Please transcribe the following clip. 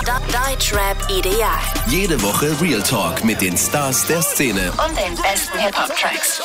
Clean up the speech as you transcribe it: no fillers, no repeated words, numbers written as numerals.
Deutschrap ideal. Jede Woche Real Talk mit den Stars der Szene. Und den besten Hip-Hop-Tracks.